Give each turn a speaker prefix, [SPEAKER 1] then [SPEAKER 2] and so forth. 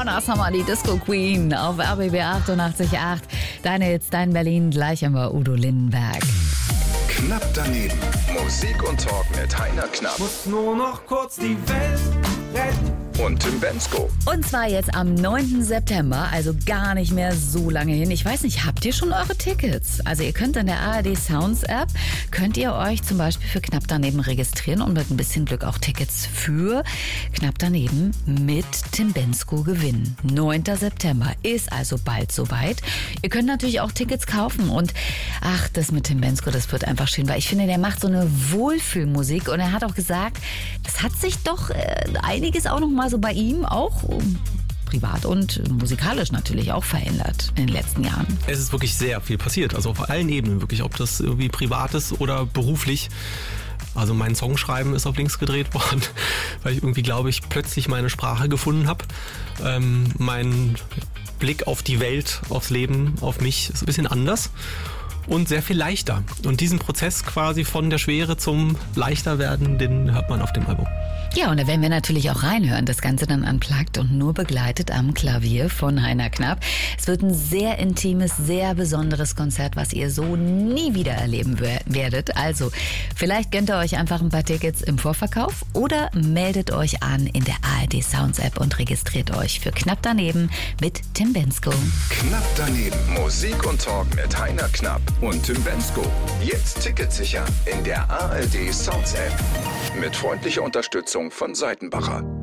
[SPEAKER 1] Donna Summer, die Disco Queen auf RBB 88.8. Deine Hits, dein Berlin, gleich haben wir Udo Lindenberg.
[SPEAKER 2] Knapp daneben. Musik und Talk mit Heiner Knapp.
[SPEAKER 3] Muss nur noch kurz die Welt retten.
[SPEAKER 2] Und Tim Bendzko.
[SPEAKER 1] Und zwar jetzt am 9. September, also gar nicht mehr so lange hin. Ich weiß nicht, habt ihr schon eure Tickets? Also ihr könnt in der ARD Sounds App, könnt ihr euch zum Beispiel für Knapp daneben registrieren und mit ein bisschen Glück auch Tickets für Knapp daneben mit Tim Bendzko gewinnen. 9. September ist also bald soweit. Ihr könnt natürlich auch Tickets kaufen und ach, das mit Tim Bendzko, das wird einfach schön, weil ich finde, der macht so eine Wohlfühlmusik und er hat auch gesagt, das hat sich doch einiges auch noch mal so bei ihm auch privat und musikalisch natürlich auch verändert in den letzten Jahren.
[SPEAKER 4] Es ist wirklich sehr viel passiert, also auf allen Ebenen wirklich, ob das irgendwie privat ist oder beruflich. Also mein Songschreiben ist auf links gedreht worden, weil ich irgendwie, glaube ich, plötzlich meine Sprache gefunden habe. Mein Blick auf die Welt, aufs Leben, auf mich ist ein bisschen anders und sehr viel leichter. Und diesen Prozess quasi von der Schwere zum leichter werden, den hört man auf dem Album.
[SPEAKER 1] Ja, und da werden wir natürlich auch reinhören. Das Ganze dann unplugged und nur begleitet am Klavier von Heiner Knapp. Es wird ein sehr intimes, sehr besonderes Konzert, was ihr so nie wieder erleben werdet. Also, vielleicht gönnt ihr euch einfach ein paar Tickets im Vorverkauf oder meldet euch an in der ARD Sounds App und registriert euch für Knapp daneben mit Tim Bendzko.
[SPEAKER 2] Knapp daneben. Musik und Talk mit Heiner Knapp und Tim Bendzko. Jetzt Tickets sichern in der ARD Sounds App. Mit freundlicher Unterstützung von Seitenbacher.